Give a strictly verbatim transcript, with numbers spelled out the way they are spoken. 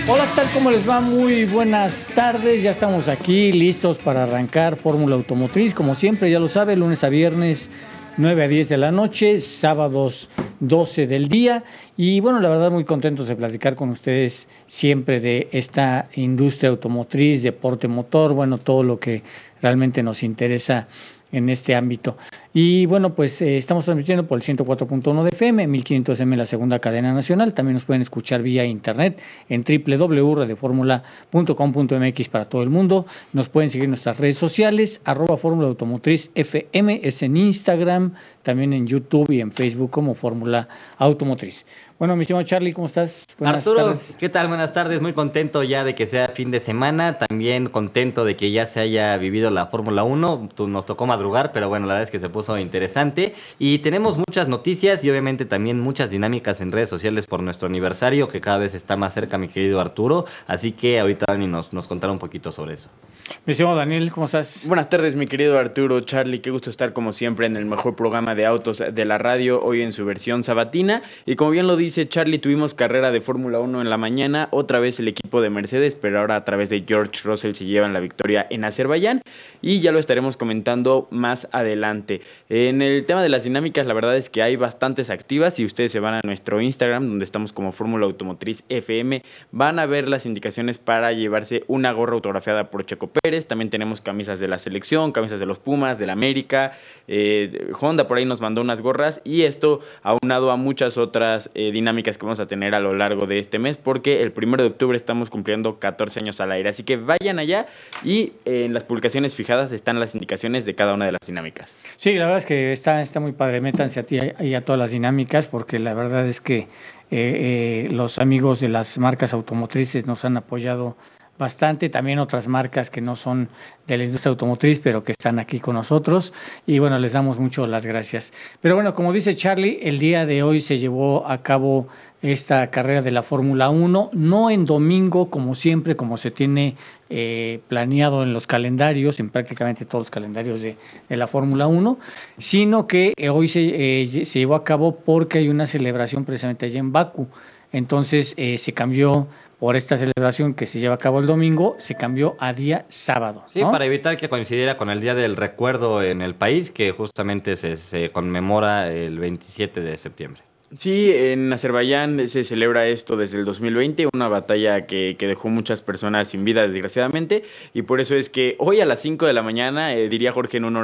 Hola, ¿qué tal? ¿Cómo les va? Muy buenas tardes. Ya estamos aquí listos para arrancar Fórmula Automotriz. Como siempre, ya lo sabe, lunes a viernes, nueve a diez de la noche, sábados doce del día. Y bueno, la verdad muy contentos de platicar con ustedes siempre de esta industria automotriz, deporte motor, bueno, todo lo que realmente nos interesa en este ámbito. Y bueno, pues eh, estamos transmitiendo por el ciento cuatro punto uno de F M, mil quinientos M la segunda cadena nacional. También nos pueden escuchar vía internet en doble u doble u doble u punto radioformula punto com punto m x para todo el mundo. Nos pueden seguir en nuestras redes sociales, arroba Fórmula Automotriz F M, es en Instagram, también en YouTube y en Facebook como Fórmula Automotriz. Bueno, mi estimado Charlie, ¿cómo estás? Buenas Arturo, tardes. ¿Qué tal? Buenas tardes. Muy contento ya de que sea fin de semana. También contento de que ya se haya vivido la Fórmula uno. Nos tocó madrugar, pero bueno, la verdad es que se puso interesante. Y tenemos muchas noticias y obviamente también muchas dinámicas en redes sociales por nuestro aniversario, que cada vez está más cerca, mi querido Arturo. Así que ahorita Dani nos, nos contará un poquito sobre eso. Mi estimado Daniel, ¿cómo estás? Buenas tardes, mi querido Arturo, Charlie. Qué gusto estar como siempre en el mejor programa de autos de la radio, hoy en su versión sabatina. Y como bien lo dice Charlie, tuvimos carrera de Fórmula uno en la mañana, otra vez el equipo de Mercedes, pero ahora a través de George Russell se llevan la victoria en Azerbaiyán y ya lo estaremos comentando más adelante. En el tema de las dinámicas, la verdad es que hay bastantes activas. Si ustedes se van a nuestro Instagram, donde estamos como Fórmula Automotriz F M, van a ver las indicaciones para llevarse una gorra autografiada por Checo Pérez. También tenemos camisas de la selección, camisas de los Pumas, del América. Eh, Honda por ahí nos mandó unas gorras y esto aunado a muchas otras eh, dinámicas que vamos a tener a lo largo de este mes, porque el primero de octubre estamos cumpliendo catorce años al aire. Así que vayan allá y eh, en las publicaciones fijadas están las indicaciones de cada una de las dinámicas. Sí, la verdad es que está, está muy padre. Métanse a ti y a todas las dinámicas, porque la verdad es que eh, eh, los amigos de las marcas automotrices nos han apoyado bastante, también otras marcas que no son de la industria automotriz, pero que están aquí con nosotros, y bueno, les damos mucho las gracias. Pero bueno, como dice Charlie, el día de hoy se llevó a cabo esta carrera de la Fórmula uno, no en domingo, como siempre, como se tiene eh, planeado en los calendarios, en prácticamente todos los calendarios de, de la Fórmula uno, sino que eh, hoy se, eh, se llevó a cabo porque hay una celebración precisamente allá en Bakú. Entonces eh, se cambió por esta celebración que se lleva a cabo el domingo, se cambió a día sábado, Sí, ¿no? Para evitar que coincidiera con el Día del Recuerdo en el país, que justamente se, se conmemora el veintisiete de septiembre. Sí, en Azerbaiyán se celebra esto desde el dos mil veinte, una batalla que, que dejó muchas personas sin vida, desgraciadamente, y por eso es que hoy a las cinco de la mañana, eh, diría Jorge en un